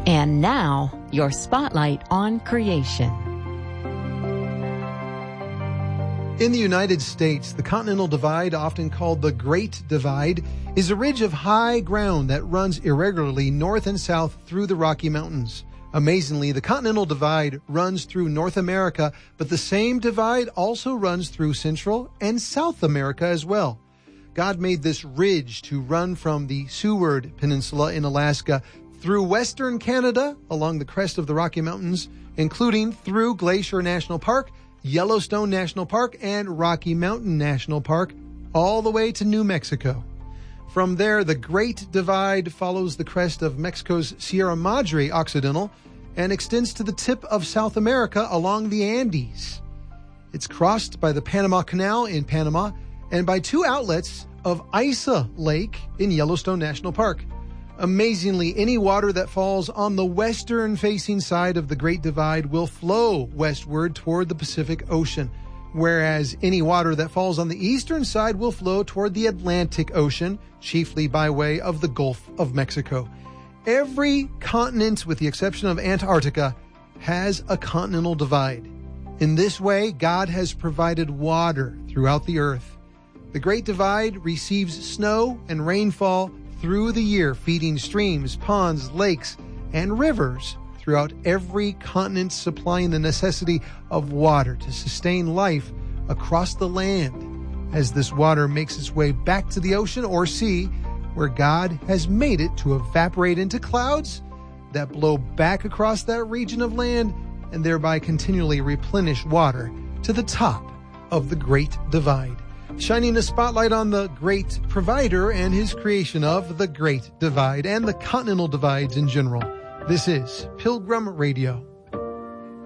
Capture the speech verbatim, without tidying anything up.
And now, your spotlight on creation. In the United States, the Continental Divide, often called the Great Divide, is a ridge of high ground that runs irregularly north and south through the Rocky Mountains. Amazingly, the Continental Divide runs through North America, but the same divide also runs through Central and South America as well. God made this ridge to run from the Seward Peninsula in Alaska through western Canada along the crest of the Rocky Mountains, including through Glacier National Park, Yellowstone National Park, and Rocky Mountain National Park, all the way to New Mexico. From there, the Great Divide follows the crest of Mexico's Sierra Madre Occidental and extends to the tip of South America along the Andes. It's crossed by the Panama Canal in Panama and by two outlets of Isa Lake in Yellowstone National Park. Amazingly, any water that falls on the western-facing side of the Great Divide will flow westward toward the Pacific Ocean, whereas any water that falls on the eastern side will flow toward the Atlantic Ocean, chiefly by way of the Gulf of Mexico. Every continent, with the exception of Antarctica, has a continental divide. In this way, God has provided water throughout the earth. The Great Divide receives snow and rainfall through the year, feeding streams, ponds, lakes, and rivers throughout every continent, supplying the necessity of water to sustain life across the land as this water makes its way back to the ocean or sea, where God has made it to evaporate into clouds that blow back across that region of land and thereby continually replenish water to the top of the Great Divide, shining a spotlight on the great provider and his creation of the Great Divide and the continental divides in general. This is Pilgrim Radio.